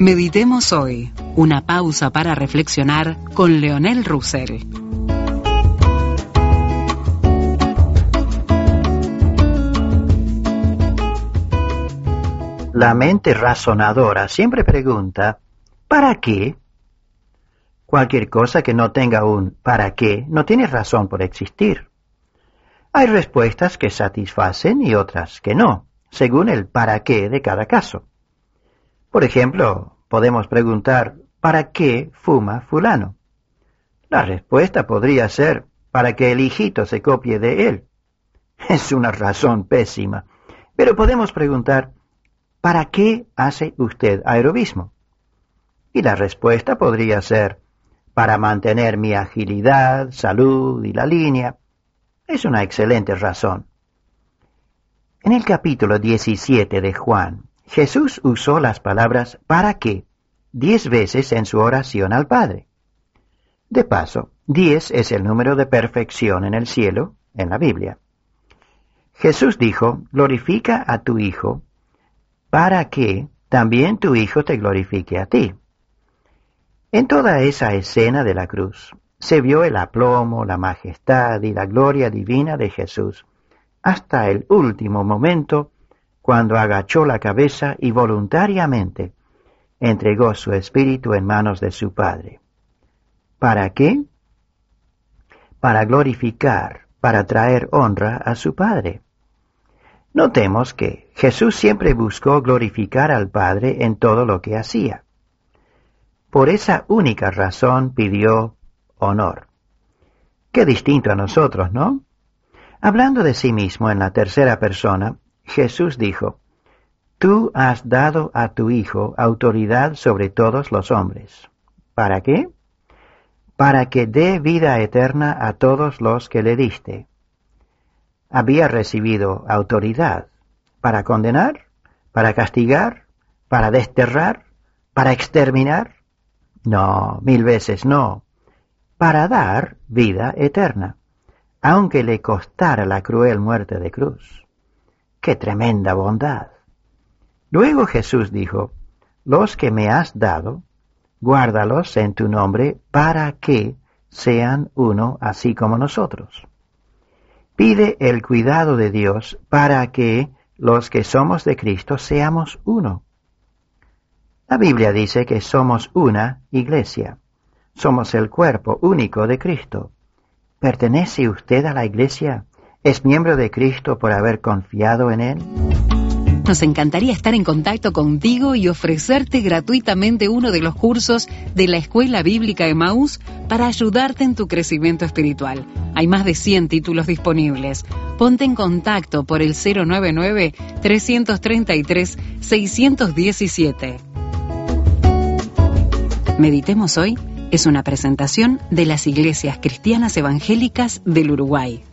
Meditemos hoy, una pausa para reflexionar con Leonel Russell. La mente razonadora siempre pregunta, ¿para qué? Cualquier cosa que no tenga un ¿para qué? No tiene razón por existir. Hay respuestas que satisfacen y otras que no, según el para qué de cada caso. Por ejemplo, podemos preguntar, ¿para qué fuma fulano? La respuesta podría ser, para que el hijito se copie de él. Es una razón pésima. Pero podemos preguntar, ¿para qué hace usted aerobismo? Y la respuesta podría ser, para mantener mi agilidad, salud y la línea. Es una excelente razón. En el capítulo 17 de Juan, Jesús usó las palabras ¿para qué? 10 veces en su oración al Padre. De paso, 10 es el número de perfección en el cielo, en la Biblia. Jesús dijo, glorifica a tu Hijo, para que también tu Hijo te glorifique a ti. En toda esa escena de la cruz, se vio el aplomo, la majestad y la gloria divina de Jesús, hasta el último momento, cuando agachó la cabeza y voluntariamente entregó su espíritu en manos de su Padre. ¿Para qué? Para glorificar, para traer honra a su Padre. Notemos que Jesús siempre buscó glorificar al Padre en todo lo que hacía. Por esa única razón pidió honor. Qué distinto a nosotros, ¿no? Hablando de sí mismo en la tercera persona, Jesús dijo, Tú has dado a tu Hijo autoridad sobre todos los hombres. ¿Para qué? Para que dé vida eterna a todos los que le diste. Había recibido autoridad para condenar, para castigar, para desterrar, para exterminar. No, 1000 veces no. Para dar vida eterna, aunque le costara la cruel muerte de cruz. ¡Qué tremenda bondad! Luego Jesús dijo, los que me has dado, guárdalos en tu nombre para que sean uno así como nosotros. Pide el cuidado de Dios para que los que somos de Cristo seamos uno. La Biblia dice que somos una iglesia. Somos el cuerpo único de Cristo. ¿Pertenece usted a la iglesia? ¿Es miembro de Cristo por haber confiado en Él? Nos encantaría estar en contacto contigo y ofrecerte gratuitamente uno de los cursos de la Escuela Bíblica Emaús para ayudarte en tu crecimiento espiritual. Hay más de 100 títulos disponibles. Ponte en contacto por el 099-333-617. Meditemos hoy es una presentación de las Iglesias Cristianas Evangélicas del Uruguay.